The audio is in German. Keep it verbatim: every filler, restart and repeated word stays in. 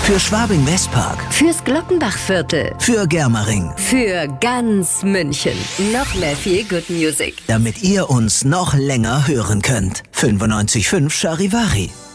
Für Schwabing-Westpark. Fürs Glockenbachviertel. Für Germering. Für ganz München. Noch mehr Feel Good Music. Damit ihr uns noch länger hören könnt. fünfundneunzig Komma fünf Charivari.